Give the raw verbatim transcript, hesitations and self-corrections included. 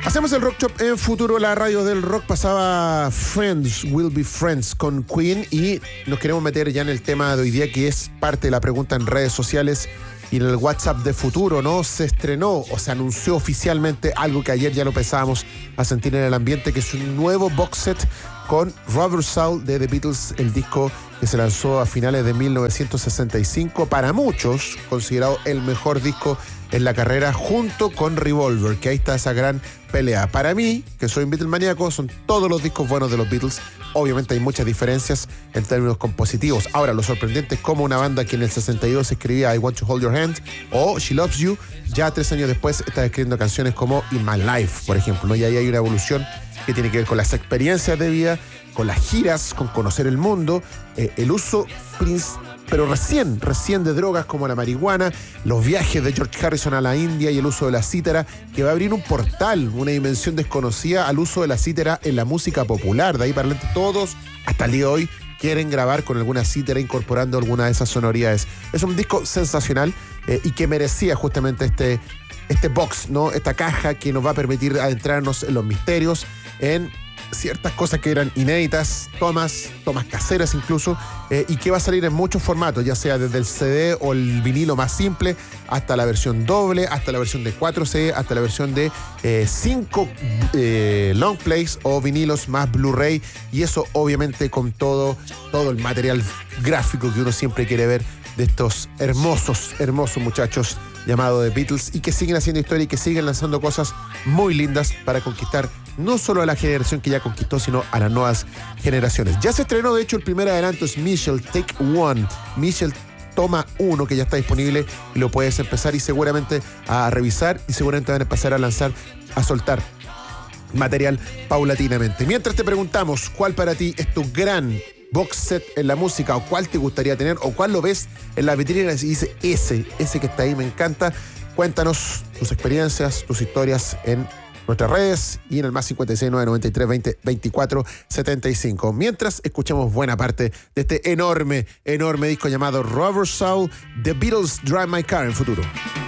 Hacemos el Rock Shop en Futuro, la radio del rock. Pasaba Friends Will Be Friends con Queen y nos queremos meter ya en el tema de hoy día, que es parte de la pregunta en redes sociales y en el WhatsApp de Futuro, ¿no? Se estrenó o se anunció oficialmente algo que ayer ya lo empezábamos a sentir en el ambiente, que es un nuevo box set con Rubber Soul de The Beatles, el disco que se lanzó a finales de mil novecientos sesenta y cinco, para muchos considerado el mejor disco en la carrera, junto con Revolver, que ahí está esa gran pelea. Para mí, que soy un Beatlemaníaco, son todos los discos buenos de los Beatles. Obviamente hay muchas diferencias en términos compositivos. Ahora, lo sorprendente es cómo una banda que en el sesenta y dos escribía I Want to Hold Your Hand o She Loves You, ya tres años después está escribiendo canciones como In My Life, por ejemplo, ¿no? Y ahí hay una evolución que tiene que ver con las experiencias de vida, con las giras, con conocer el mundo, eh, el uso principal, pero recién, recién de drogas como la marihuana, los viajes de George Harrison a la India y el uso de la cítara, que va a abrir un portal, una dimensión desconocida al uso de la cítara en la música popular. De ahí para adelante todos, hasta el día de hoy, quieren grabar con alguna cítara incorporando alguna de esas sonoridades. Es un disco sensacional eh, y que merecía justamente este, este box, ¿no? Esta caja que nos va a permitir adentrarnos en los misterios, en ciertas cosas que eran inéditas, tomas, tomas caseras incluso, eh, y que va a salir en muchos formatos, ya sea desde el C D o el vinilo más simple, hasta la versión doble, hasta la versión de cuatro C D, hasta la versión de cinco eh, long plays o vinilos más Blu-ray, y eso obviamente con todo, todo el material gráfico que uno siempre quiere ver de estos hermosos, hermosos muchachos llamados The Beatles, y que siguen haciendo historia y que siguen lanzando cosas muy lindas para conquistar no solo a la generación que ya conquistó, sino a las nuevas generaciones. Ya se estrenó, de hecho, el primer adelanto, es Michelle Take One, Michelle Toma Uno, que ya está disponible y lo puedes empezar y seguramente a revisar, y seguramente van a empezar a lanzar, a soltar material paulatinamente. Mientras te preguntamos cuál para ti es tu gran box set en la música, o cuál te gustaría tener, o cuál lo ves en las vitrinas y dice, ese, ese que está ahí me encanta. Cuéntanos tus experiencias, tus historias en nuestras redes y en el más cincuenta y seis, nueve noventa y tres, veinte, veinticuatro, setenta y cinco. Mientras escuchamos buena parte de este enorme, enorme disco llamado Rubber Soul, The Beatles Drive My Car, en Futuro.